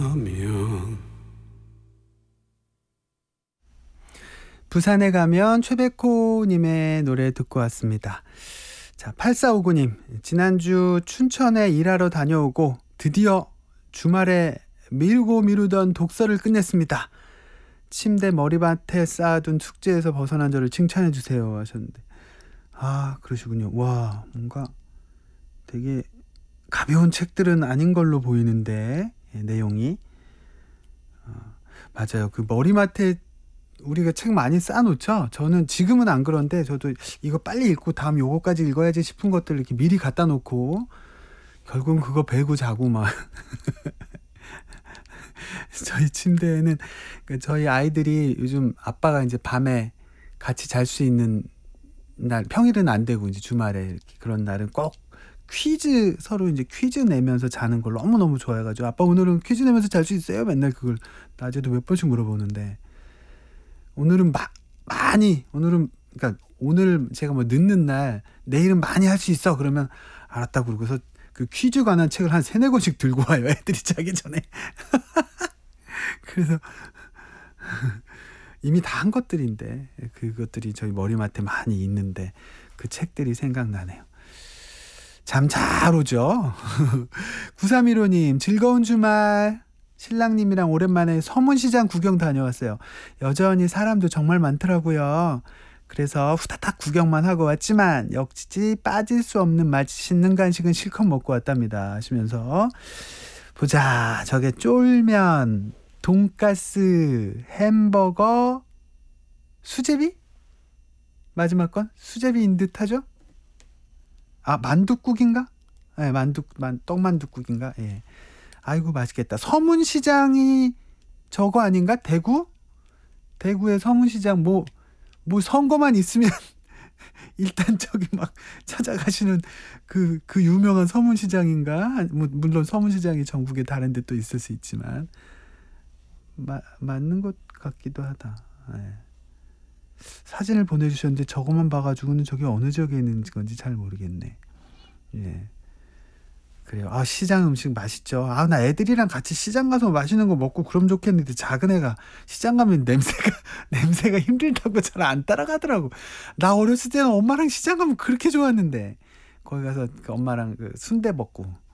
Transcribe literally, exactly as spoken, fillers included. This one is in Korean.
하면 부산에 가면 최백호님의 노래 듣고 왔습니다. 자, 팔사오구님, 지난주 춘천에 일하러 다녀오고 드디어 주말에 밀고 미루던 독서를 끝냈습니다. 침대 머리맡에 쌓아둔 숙제에서 벗어난 저를 칭찬해 주세요 하셨는데, 아 그러시군요. 와, 뭔가 되게 가벼운 책들은 아닌 걸로 보이는데, 예, 내용이 어, 맞아요. 그 머리맡에 우리가 책 많이 쌓아놓죠. 저는 지금은 안 그런데 저도 이거 빨리 읽고 다음 요거까지 읽어야지 싶은 것들 이렇게 미리 갖다 놓고 결국은 그거 베고 자고 막 저희 침대에는, 그러니까 저희 아이들이 요즘 아빠가 이제 밤에 같이 잘 수 있는 날, 평일은 안 되고 이제 주말에 이렇게 그런 날은 꼭 퀴즈, 서로 이제 퀴즈 내면서 자는 걸 너무너무 좋아해가지고, 아빠 오늘은 퀴즈 내면서 잘 수 있어요? 맨날 그걸 낮에도 몇 번씩 물어보는데, 오늘은 마, 많이 오늘은 그러니까 오늘 제가 뭐 늦는 날 내일은 많이 할 수 있어 그러면 알았다고 그러고서 그 퀴즈 관한 책을 한 세네 권씩 들고 와요, 애들이 자기 전에. 그래서 이미 다 한 것들인데 그것들이 저희 머리맡에 많이 있는데 그 책들이 생각나네요. 잠 잘 오죠? 구삼일오님, 즐거운 주말. 신랑님이랑 오랜만에 서문시장 구경 다녀왔어요. 여전히 사람도 정말 많더라고요. 그래서 후다닥 구경만 하고 왔지만 역시 빠질 수 없는 맛있는 간식은 실컷 먹고 왔답니다 하시면서, 보자, 저게 쫄면, 돈가스, 햄버거, 수제비? 마지막 건 수제비인 듯 하죠? 아, 만둣국인가? 네, 만두, 만, 떡만둣국인가? 예. 아이고 맛있겠다. 서문시장이 저거 아닌가? 대구? 대구의 서문시장, 뭐, 뭐 선거만 있으면 일단 저기 막 찾아가시는 그, 그 유명한 서문시장인가? 뭐, 물론 서문시장이 전국에 다른 데 또 있을 수 있지만, 마, 맞는 것 같기도 하다. 예. 사진을 보내주셨는데 저것만 봐가지고는 저게 어느 지역에 있는 건지 잘 모르겠네. 예. 그래요. 아, 시장 음식 맛있죠. 아, 나 애들이랑 같이 시장 가서 맛있는 거 먹고 그럼 좋겠는데, 작은 애가 시장 가면 냄새가 냄새가 힘들다고 잘 안 따라가더라고. 나 어렸을 때는 엄마랑 시장 가면 그렇게 좋았는데, 거기 가서 그 엄마랑 그 순대 먹고